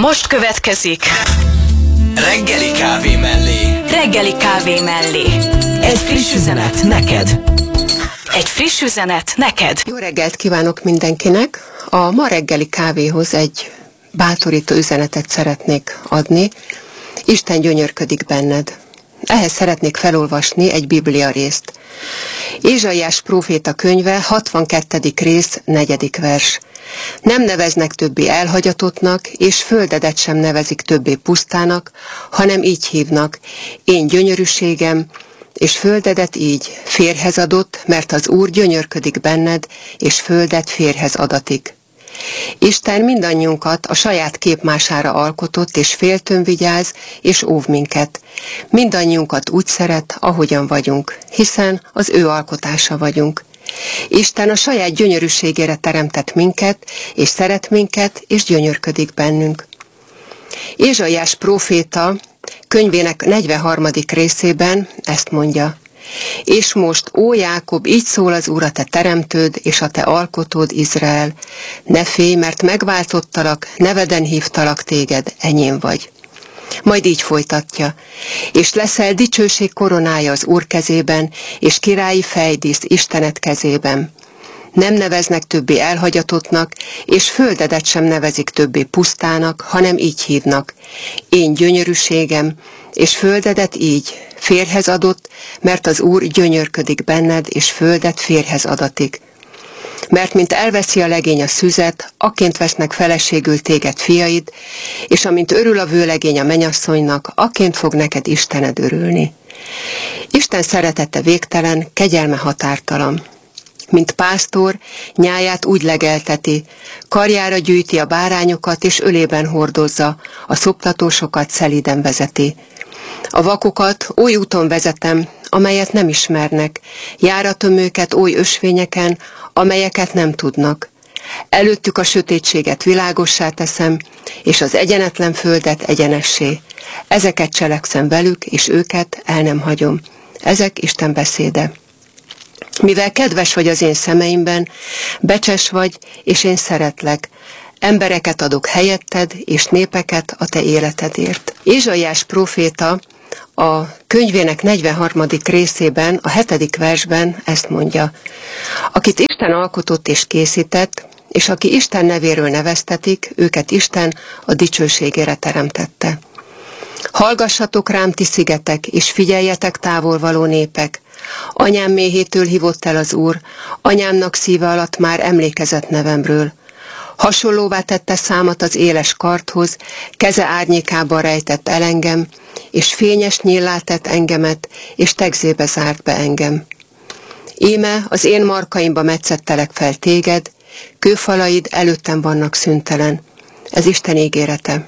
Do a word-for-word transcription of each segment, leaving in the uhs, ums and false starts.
Most következik Reggeli kávé mellé. Reggeli kávé mellé. Egy friss üzenet neked. Egy friss üzenet neked. Jó reggelt kívánok mindenkinek! A ma reggeli kávéhoz egy bátorító üzenetet szeretnék adni. Isten gyönyörködik benned. Ehhez szeretnék felolvasni egy biblia részt. Ézsaiás próféta könyve, hatvankettedik rész, negyedik vers. Nem neveznek többé elhagyatottnak, és földedet sem nevezik többé pusztának, hanem így hívnak: én gyönyörűségem, és földedet így férjhez adott, mert az Úr gyönyörködik benned, és földet férjhez adatik. Isten mindannyiunkat a saját képmására alkotott, és féltőn vigyáz, és óv minket. Mindannyiunkat úgy szeret, ahogyan vagyunk, hiszen az ő alkotása vagyunk. Isten a saját gyönyörűségére teremtett minket, és szeret minket, és gyönyörködik bennünk. Ézsaiás próféta könyvének negyvenharmadik részében ezt mondja: és most, ó Jákob, így szól az Úr, a te teremtőd, és a te alkotód, Izrael. Ne félj, mert megváltottalak, neveden hívtalak téged, enyém vagy. Majd így folytatja: és leszel dicsőség koronája az Úr kezében, és királyi fejdísz Istenet kezében. Nem neveznek többé elhagyatottnak, és földedet sem nevezik többé pusztának, hanem így hívnak: én gyönyörűségem, és földedet így férjhez adott, mert az Úr gyönyörködik benned, és földet férjhez adatik. Mert mint elveszi a legény a szüzet, akként vesznek feleségül téged fiaid, és amint örül a vőlegény a mennyasszonynak, akként fog neked Istened örülni. Isten szeretete végtelen, kegyelme határtalan. Mint pásztor, nyáját úgy legelteti, karjára gyűjti a bárányokat, és ölében hordozza, a szoptatósokat szelíden vezeti. A vakokat oly úton vezetem, amelyet nem ismernek, járatom őket oly ösvényeken, amelyeket nem tudnak. Előttük a sötétséget világossá teszem, és az egyenetlen földet egyenessé. Ezeket cselekszem velük, és őket el nem hagyom. Ezek Isten beszéde. Mivel kedves vagy az én szemeimben, becses vagy, és én szeretlek. Embereket adok helyetted, és népeket a te életedért. Ézsaiás próféta a könyvének negyvenharmadik részében, a hetedik versben ezt mondja: akit Isten alkotott és készített, és aki Isten nevéről neveztetik, őket Isten a dicsőségére teremtette. Hallgassatok rám, ti szigetek, és figyeljetek, távolvaló népek. Anyám méhétől hívott el az Úr, anyámnak szíve alatt már emlékezett nevemről. Hasonlóvá tette számat az éles kardhoz, keze árnyékában rejtett el engem, és fényes nyíllá tett engemet, és tegzébe zárt be engem. Íme az én markaimba metszettelek fel téged, kőfalaid előttem vannak szüntelen. Ez Isten ígérete.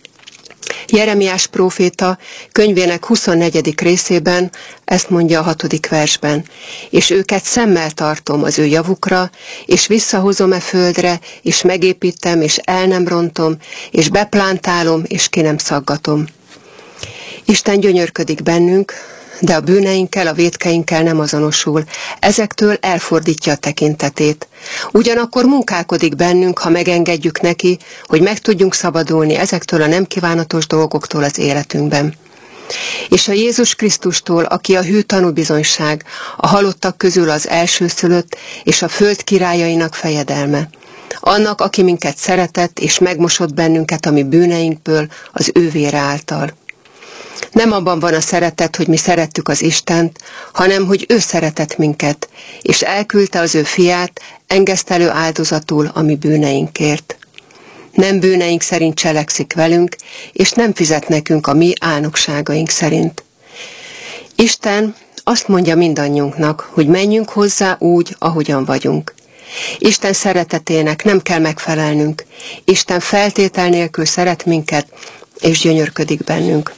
Jeremiás próféta könyvének huszonnegyedik részében ezt mondja a hatodik versben: és őket szemmel tartom az ő javukra, és visszahozom e földre, és megépítem, és el nem rontom, és beplántálom, és ki nem szaggatom. Isten gyönyörködik bennünk, de a bűneinkkel, a vétkeinkkel nem azonosul. Ezektől elfordítja a tekintetét. Ugyanakkor munkálkodik bennünk, ha megengedjük neki, hogy meg tudjunk szabadulni ezektől a nem kívánatos dolgoktól az életünkben. És a Jézus Krisztustól, aki a hű tanúbizonyság, a halottak közül az elsőszülött, és a föld királyainak fejedelme. Annak, aki minket szeretett, és megmosott bennünket a mi bűneinkből az ő vére által. Nem abban van a szeretet, hogy mi szerettük az Istent, hanem hogy ő szeretett minket, és elküldte az ő fiát engesztelő áldozatul a mi bűneinkért. Nem bűneink szerint cselekszik velünk, és nem fizet nekünk a mi álnokságaink szerint. Isten azt mondja mindannyiunknak, hogy menjünk hozzá úgy, ahogyan vagyunk. Isten szeretetének nem kell megfelelnünk. Isten feltétel nélkül szeret minket, és gyönyörködik bennünk.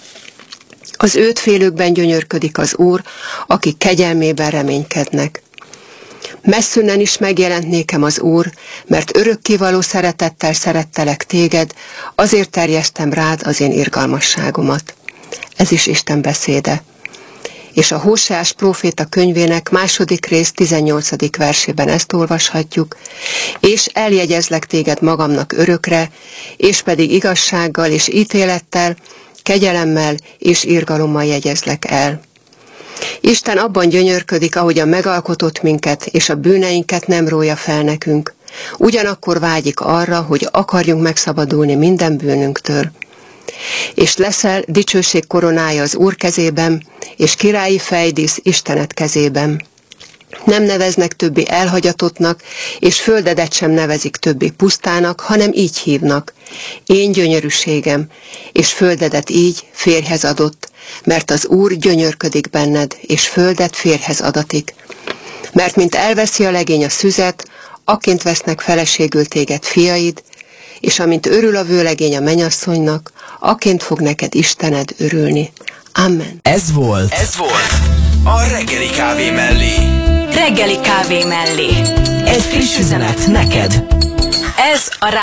Az őt félőkben gyönyörködik az Úr, akik kegyelmében reménykednek. Messzünnen is megjelent nékem az Úr, mert örökkévaló szeretettel szerettelek téged, azért terjesztem rád az én irgalmasságomat. Ez is Isten beszéde. És a Hóseás próféta könyvének második rész tizennyolcadik versében ezt olvashatjuk: és eljegyezlek téged magamnak örökre, és pedig igazsággal és ítélettel, kegyelemmel és irgalommal jegyezlek el. Isten abban gyönyörködik, ahogyan megalkotott minket, és a bűneinket nem rója fel nekünk. Ugyanakkor vágyik arra, hogy akarjunk megszabadulni minden bűnünktől. És leszel dicsőség koronája az Úr kezében, és királyi fejdísz Istenet kezében. Nem neveznek többi elhagyatottnak, és földedet sem nevezik többi pusztának, hanem így hívnak: én gyönyörűségem, és földedet így férjhez adott, mert az Úr gyönyörködik benned, és földet férjhez adatik. Mert mint elveszi a legény a szüzet, akként vesznek feleségül téged fiaid, és amint örül a vőlegény a menyasszonynak, akként fog neked Istened örülni. Amen. Ez volt. Ez volt a reggeli kávé mellé. Reggeli kávé mellé. Egy friss üzenet neked. Ez a